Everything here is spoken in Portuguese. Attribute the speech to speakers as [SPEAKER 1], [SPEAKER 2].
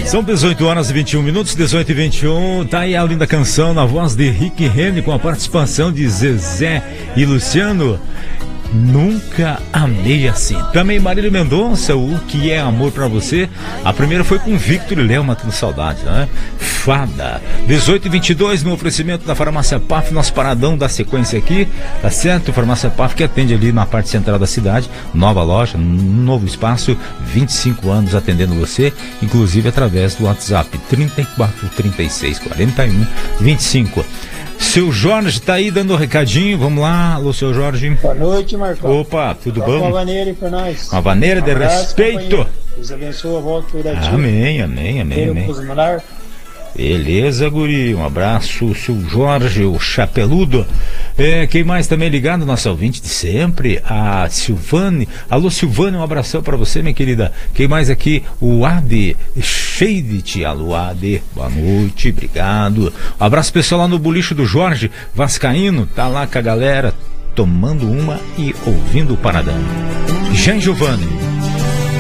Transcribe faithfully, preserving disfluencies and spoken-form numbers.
[SPEAKER 1] São dezoito horas e vinte e um minutos, dezoito e vinte e um. Tá aí a linda canção na voz de Rick Renner com a participação de Zezé e Luciano. Nunca amei assim. Também Marília Mendonça, O Que É Amor Pra Você. A primeira foi com Victor e Léo, Matando Saudade, né? Fada. dezoito e vinte e dois no oferecimento da Farmácia P A F, nosso paradão da sequência aqui, tá certo? Farmácia P A F que atende ali na parte central da cidade, nova loja, novo espaço, vinte e cinco anos atendendo você, inclusive através do WhatsApp trinta e quatro, trinta e seis, quarenta e um, vinte e cinco. Seu Jorge tá aí dando um recadinho, vamos lá, alô, seu Jorge.
[SPEAKER 2] Boa noite, Marcão.
[SPEAKER 1] Opa, tudo
[SPEAKER 2] Dá
[SPEAKER 1] bom?
[SPEAKER 2] uma vaneira aí pra nós.
[SPEAKER 1] Uma vaneira de
[SPEAKER 2] Abraço,
[SPEAKER 1] respeito.
[SPEAKER 2] companheiro. Deus abençoe a volta por aqui.
[SPEAKER 1] Amém, amém, amém, amém. Beleza, guri, um abraço, seu Jorge, o chapeludo. É, quem mais também ligado, nosso ouvinte de sempre, a Silvane. Alô, Silvane, um abração pra você, minha querida. Quem mais aqui? O Ade, cheio de ti, alô, Ade, boa noite, obrigado. Um abraço pessoal lá no Bolicho do Jorge Vascaíno, tá lá com a galera, tomando uma e ouvindo o Paradão. Jean Giovanni.